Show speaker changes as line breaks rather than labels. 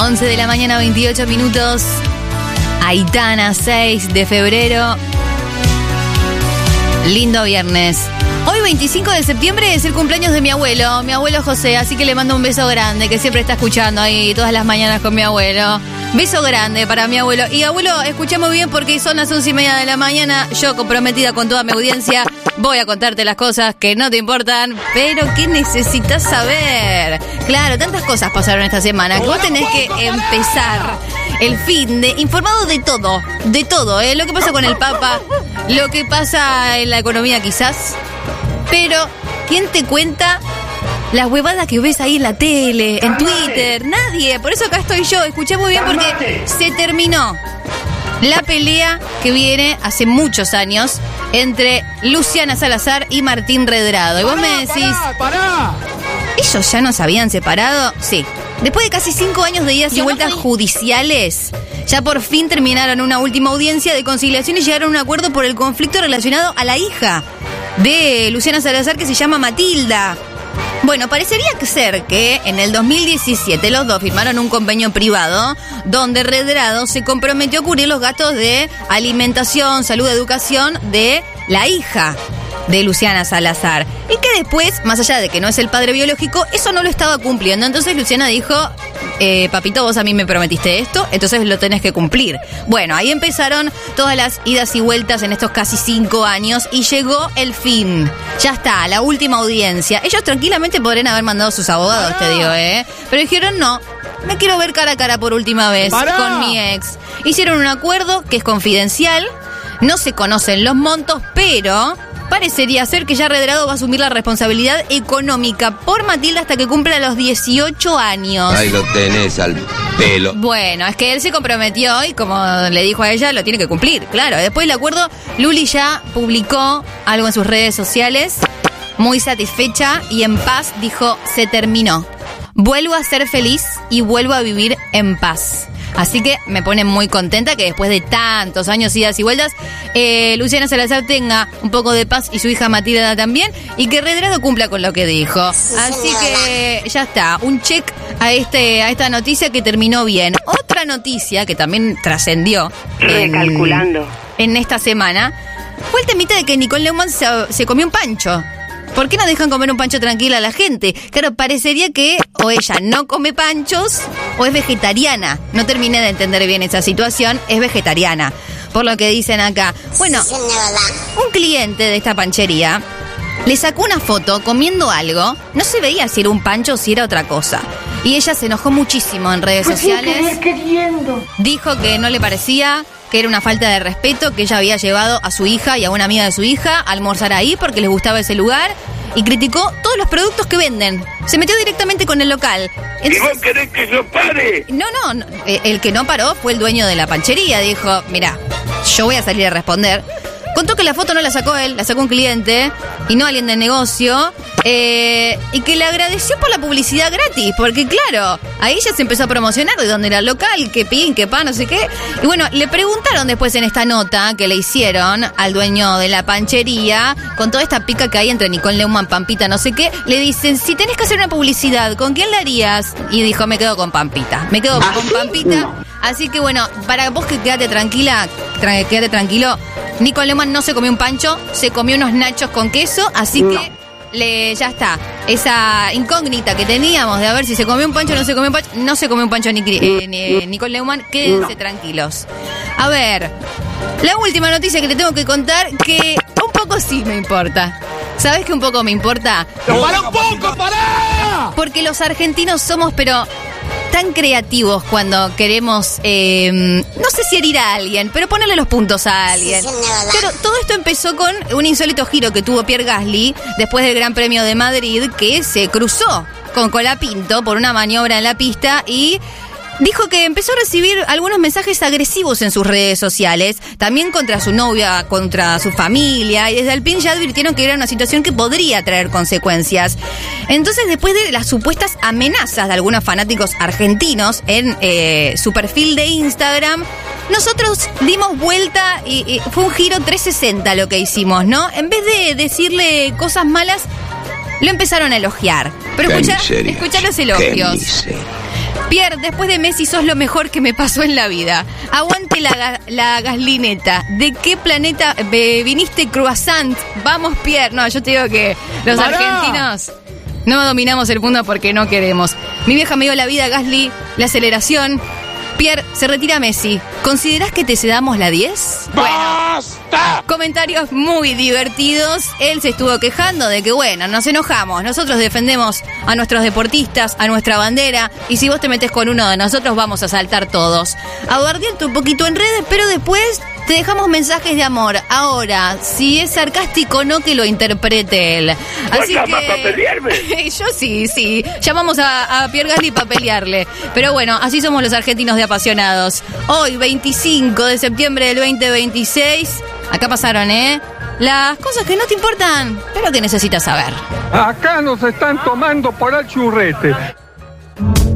11 de la mañana, 28 minutos. Aitana, 6 de febrero. Lindo viernes. Hoy, 25 de septiembre, es el cumpleaños de mi abuelo José, así que le mando un beso grande, que siempre está escuchando ahí todas las mañanas con mi abuelo. Beso grande para mi abuelo. Y abuelo, escucha muy bien porque son las 11:30 de la mañana. Yo, comprometida con toda mi audiencia, voy a contarte las cosas que no te importan, pero que necesitas saber. Claro, tantas cosas pasaron esta semana que vos tenés que empezar el fin de informado de todo, lo que pasa con el Papa, lo que pasa en la economía quizás, pero ¿quién te cuenta las huevadas que ves ahí en la tele, en Twitter? Nadie. Por eso acá estoy yo. Escuché muy bien porque se terminó la pelea que viene hace muchos años entre Luciana Salazar y Martín Redrado. Y vos me decís, ¿pará? ¿Ellos ya no se habían separado? Sí. Después de casi 5 años de idas y vueltas judiciales, ya por fin terminaron una última audiencia de conciliación y llegaron a un acuerdo por el conflicto relacionado a la hija de Luciana Salazar, que se llama Matilda. Bueno, parecería ser que en el 2017 los dos firmaron un convenio privado donde Redrado se comprometió a cubrir los gastos de alimentación, salud, educación de la hija de Luciana Salazar. Y que después, más allá de que no es el padre biológico, eso no lo estaba cumpliendo. Entonces Luciana dijo, papito, vos a mí me prometiste esto, entonces lo tenés que cumplir. Bueno, ahí empezaron todas las idas y vueltas en estos casi 5 años y llegó el fin. Ya está, la última audiencia. Ellos tranquilamente podrían haber mandado a sus abogados, te digo, pero dijeron no. Me quiero ver cara a cara por última vez con mi ex. Hicieron un acuerdo que es confidencial, no se conocen los montos, pero parecería ser que ya Redrado va a asumir la responsabilidad económica por Matilda hasta que cumpla los 18 años.
Ahí lo tenés al pelo.
Bueno, es que él se comprometió y como le dijo a ella, lo tiene que cumplir, claro. Después del acuerdo, Luli ya publicó algo en sus redes sociales, muy satisfecha y en paz, dijo, se terminó. Vuelvo a ser feliz y vuelvo a vivir en paz. Así que me pone muy contenta que después de tantos años idas y vueltas, Luciana Salazar tenga un poco de paz y su hija Matilda también, y que Redrado cumpla con lo que dijo. Así que ya está, un check a esta noticia que terminó bien. Otra noticia que también trascendió en esta semana fue el temita de que Nicole Neumann se comió un pancho. ¿Por qué no dejan comer un pancho tranquila a la gente? Claro, parecería que o ella no come panchos o es vegetariana. No terminé de entender bien esa situación. Es vegetariana, por lo que dicen acá. Bueno, un cliente de esta panchería le sacó una foto comiendo algo. No se veía si era un pancho o si era otra cosa. Y ella se enojó muchísimo en redes sociales. Dijo que no le parecía, que era una falta de respeto, que ella había llevado a su hija y a una amiga de su hija a almorzar ahí porque les gustaba ese lugar, y criticó todos los productos que venden. Se metió directamente con el local. Entonces,
¿y vos querés que yo pare?
No, el que no paró fue el dueño de la panchería. Dijo, mira, yo voy a salir a responder. Contó que la foto no la sacó él, la sacó un cliente y no alguien del negocio, y que le agradeció por la publicidad gratis, porque claro, ahí ya se empezó a promocionar de dónde era el local, qué pin, qué pan, no sé qué. Y bueno, le preguntaron después en esta nota que le hicieron al dueño de la panchería, con toda esta pica que hay entre Nicole Neumann, Pampita, no sé qué, le dicen, si tenés que hacer una publicidad, ¿con quién la harías? Y dijo, me quedo con Pampita, me quedo con Pampita. Así que bueno, para vos que quédate tranquilo, Nicole Neumann no se comió un pancho, se comió unos nachos con queso, así que ya está. Esa incógnita que teníamos de a ver si se comió un pancho o no se comió un pancho, no se comió un pancho Nicole Neumann, quédense tranquilos. A ver, la última noticia que te tengo que contar, que un poco sí me importa. ¿Sabes qué un poco me importa?
¡Para un poco, pará!
Porque los argentinos somos, pero tan creativos cuando queremos, no sé si herir a alguien, pero ponerle los puntos a alguien. Pero todo esto empezó con un insólito giro que tuvo Pierre Gasly después del Gran Premio de Madrid, que se cruzó con Colapinto por una maniobra en la pista y dijo que empezó a recibir algunos mensajes agresivos en sus redes sociales, también contra su novia, contra su familia, y desde Alpine ya advirtieron que era una situación que podría traer consecuencias. Entonces, después de las supuestas amenazas de algunos fanáticos argentinos en su perfil de Instagram, nosotros dimos vuelta y fue un giro 360 lo que hicimos, ¿no? En vez de decirle cosas malas, lo empezaron a elogiar. Pero escuchá los elogios. Pierre, después de Messi sos lo mejor que me pasó en la vida. Aguante la gaslineta. ¿De qué planeta viniste, croissant? Vamos, Pierre. No, yo te digo que los argentinos no dominamos el mundo porque no queremos. Mi vieja me dio la vida, Gasly, la aceleración. Pierre, se retira Messi. ¿Considerás que te cedamos la 10?
¡Basta!
Comentarios muy divertidos. Él se estuvo quejando de que, bueno, nos enojamos. Nosotros defendemos a nuestros deportistas, a nuestra bandera. Y si vos te metés con uno de nosotros, vamos a saltar todos. Aguardiente un poquito en redes, pero después te dejamos mensajes de amor. Ahora, si es sarcástico, no que lo interprete él. Así
¿Vos llamás para pelearme?
Yo sí. Llamamos a Pierre Gasly para pelearle. Pero bueno, así somos los argentinos de apasionados. Hoy, 25 de septiembre del 2026. Acá pasaron, las cosas que no te importan, pero que necesitas saber.
Acá nos están tomando por el churrete.